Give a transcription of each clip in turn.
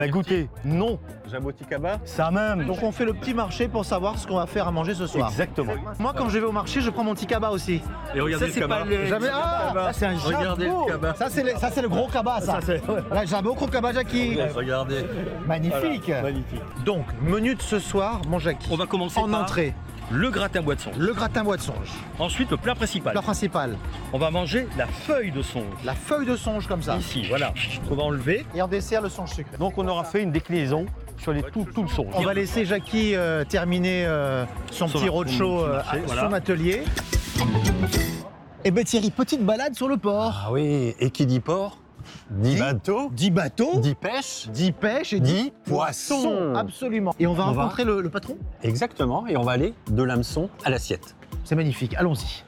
Bah goûter, non. Jaboticaba. Ça même. Donc on fait le petit marché pour savoir ce qu'on va faire à manger ce soir. Exactement. Moi quand je vais au marché, je prends mon petit cabas aussi. Et regardez le cabas. Jamais... Ah, là, c'est un Regardez jabot. le cabas. Ça c'est le gros cabas ça. Là jabot, gros cabas Jackie. Regardez. Magnifique. Voilà, magnifique. Donc menu de ce soir, mon Jackie. On va commencer en par entrée. le gratin bois de songe. Le gratin bois de songe. Ensuite, le plat principal. Plat principal. On va manger la feuille de songe. La feuille de songe comme ça. Ici, voilà. On va enlever. Et en dessert, le songe sucré. Donc, on aura fait une déclinaison sur tout le songe. On va laisser Jackie terminer son petit roadshow à voilà. son atelier. Et ben Thierry, petite balade sur le port. Ah oui, et qui dit port dit bateau, 10 bateaux, dit pêche, 10 pêches et 10 poissons. Absolument. Et on va rencontrer le patron. Exactement, et on va aller de l'hameçon à l'assiette. C'est magnifique, allons-y.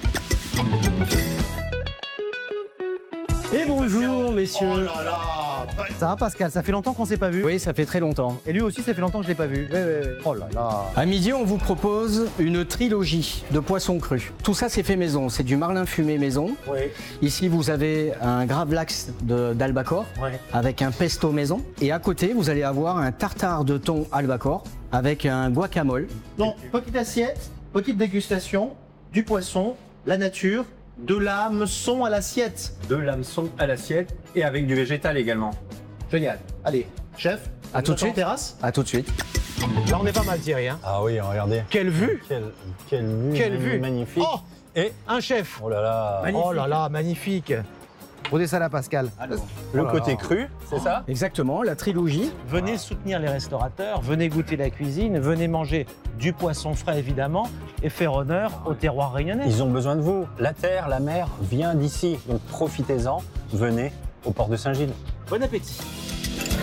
Et bonjour messieurs. Ça va Pascal, ça fait longtemps qu'on s'est pas vu. Oui, ça fait très longtemps. Et lui aussi, ça fait longtemps que je l'ai pas vu. Oh là là. À midi, on vous propose une trilogie de poissons crus. Tout ça, c'est fait maison. C'est du marlin fumé maison. Oui. Ici, vous avez un gravlax d'albacore avec un pesto maison. Et à côté, vous allez avoir un tartare de thon albacore avec un guacamole. Donc, petite assiette, petite dégustation, du poisson, la nature, de l'hameçon à l'assiette. De l'hameçon à l'assiette et avec du végétal également. Génial. Allez, chef, À tout de suite. en terrasse. À tout de suite. Là, on est pas mal Thierry. Hein. Ah oui, regardez. Quelle vue. Quelle vue Magnifique. magnifique. Oh, Et un chef. oh là là, Oh là là, magnifique. Posez ça là, Pascal. le Oh là côté là. cru, c'est ça? Exactement, la trilogie. Venez soutenir les restaurateurs, venez goûter la cuisine, venez manger du poisson frais évidemment et faire honneur au terroir réunionnais. Ils ont besoin de vous. La terre, la mer vient d'ici. Donc profitez-en, venez au port de Saint-Gilles. Bon appétit.